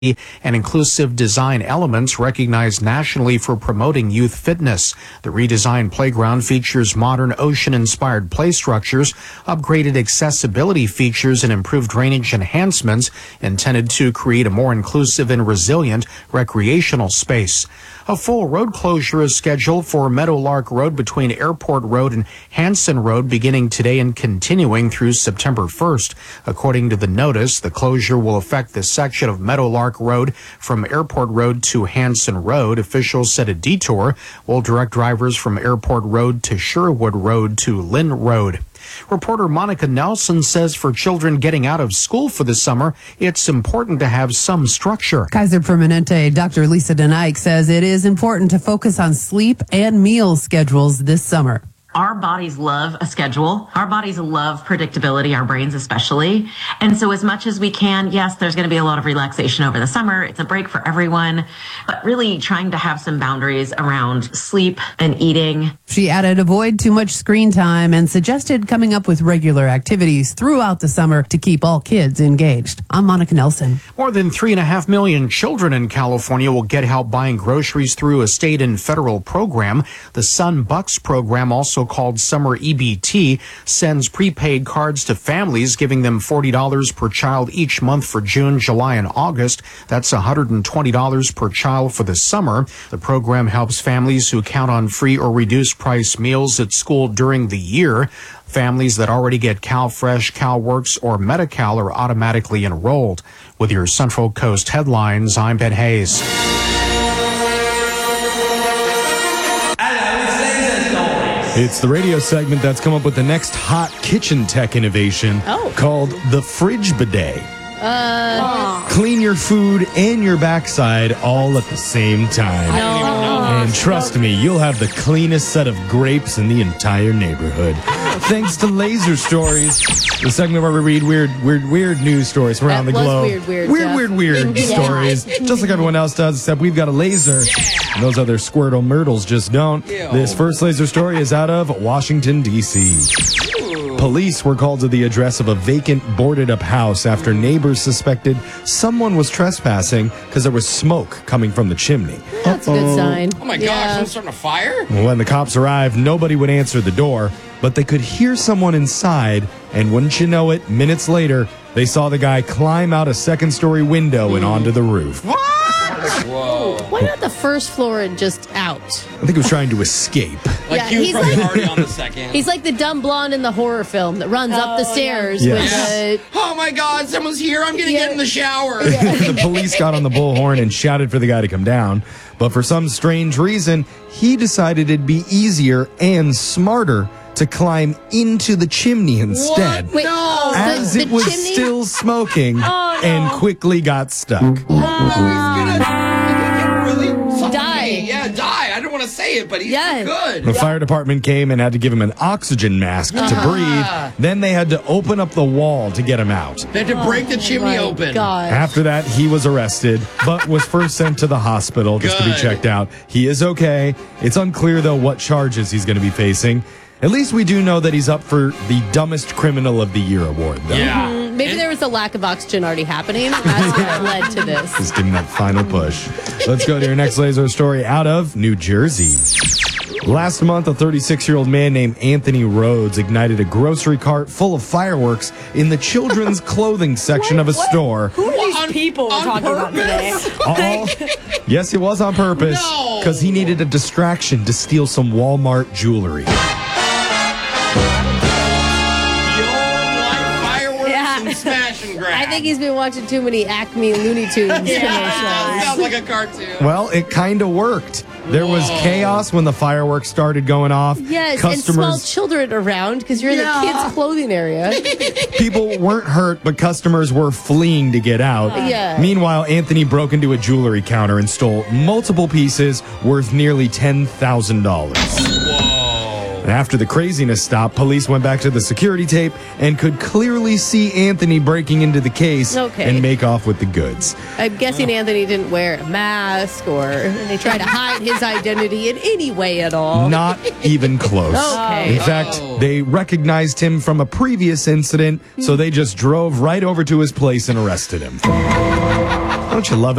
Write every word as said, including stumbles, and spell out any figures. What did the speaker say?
and inclusive design elements recognized nationally for promoting youth fitness. The redesigned playground features modern ocean-inspired play structures, upgraded accessibility features, and improved drainage enhancements intended to create a more inclusive and resilient recreational space. A full road closure is scheduled for Meadowlark Road between Airport Road and Hanson Road beginning today and continuing through September first. According to the notice, the closure will affect the section of Meadowlark Road from Airport Road to Hanson Road. Officials said a detour will direct drivers from Airport Road to Sherwood Road to Lynn Road. Reporter Monica Nelson says for children getting out of school for the summer, it's important to have some structure. Kaiser Permanente Doctor Lisa DeNike says it is important to focus on sleep and meal schedules this summer. Our bodies love a schedule. Our bodies love predictability, our brains especially. And so as much as we can, yes, there's going to be a lot of relaxation over the summer. It's a break for everyone, but really trying to have some boundaries around sleep and eating. She added avoid too much screen time and suggested coming up with regular activities throughout the summer to keep all kids engaged. I'm Monica Nelson. More than three and a half million children in California will get help buying groceries through a state and federal program. The Sun Bucks program, also called Summer E B T, sends prepaid cards to families, giving them forty dollars per child each month for June, July, and August. That's one hundred twenty dollars per child for the summer. The program helps families who count on free or reduced price meals at school during the year. Families that already get CalFresh, CalWorks, or Medi-Cal are automatically enrolled. With your Central Coast headlines, I'm Ben Hayes. It's the radio segment that's come up with the next hot kitchen tech innovation oh. called the Fridge Bidet. Uh, Clean your food and your backside all at the same time. No. And trust me, you'll have the cleanest set of grapes in the entire neighborhood. Thanks to Laser Stories, the segment where we read weird, weird, weird news stories from around That the was globe. weird, weird, weird, Jeff. weird, weird Yeah. stories, just like everyone else does, except we've got a laser. And those other Squirtle Myrtles just don't. Ew. This first laser story is out of Washington, D C Police were called to the address of a vacant, boarded-up house after neighbors suspected someone was trespassing because there was smoke coming from the chimney. That's a good sign. Oh my gosh, Yeah. someone's starting a fire? When the cops arrived, nobody would answer the door, but they could hear someone inside, and wouldn't you know it, minutes later, they saw the guy climb out a second-story window and onto the roof. Whoa. Why not the first floor and just out? I think he was trying to escape. Like Yeah, he was he's probably like- already on the second. He's like the dumb blonde in the horror film that runs up the Oh, stairs yeah. with Yes. a... Oh my God, someone's here. I'm gonna Yeah. get in the shower. The police got on the bullhorn and shouted for the guy to come down, but for some strange reason, he decided it'd be easier and smarter to climb into the chimney instead. What? Wait, No. oh, As the, it the was chimney? still smoking Oh, no. and quickly got stuck. Oh, he's gonna, he's gonna really suffocate. Die. Yeah, die. I don't want to say it, but he's Yeah. good. The fire department came and had to give him an oxygen mask to Uh-huh. breathe. Then they had to open up the wall to get him out. They had to break the chimney My open. God. After that, he was arrested, but was first sent to the hospital just to be Good. checked out. He is okay. It's unclear, though, what charges he's going to be facing. At least we do know that he's up for the Dumbest Criminal of the Year award, though. Yeah. Mm, Maybe And- there was a lack of oxygen already happening. That's what led to this. Just give him that final push. Let's go to your next laser story out of New Jersey. Last month, a thirty-six-year-old man named Anthony Rhodes ignited a grocery cart full of fireworks in the children's clothing section of a store. Who are these On- people we're on talking about today? All, yes, it was on purpose No. because he needed a distraction to steal some Walmart jewelry. The old light fireworks Yeah. and smash and grab. I think he's been watching too many Acme Looney Tunes Yeah, commercials. sounds like a cartoon. Well, it kind of worked. There was Whoa. chaos when the fireworks started going off. Yes, and small children around because you're in Yeah. the kids' clothing area. People weren't hurt, but customers were fleeing to get out. Yeah. Meanwhile, Anthony broke into a jewelry counter and stole multiple pieces worth nearly ten thousand dollars. Whoa. And after the craziness stopped, police went back to the security tape and could clearly see Anthony breaking into the case Okay. and make off with the goods. I'm guessing Anthony didn't wear a mask or they tried to hide his identity in any way at all. Not even close. Okay. In fact, Oh. they recognized him from a previous incident, so they just drove right over to his place and arrested him. Don't you love it?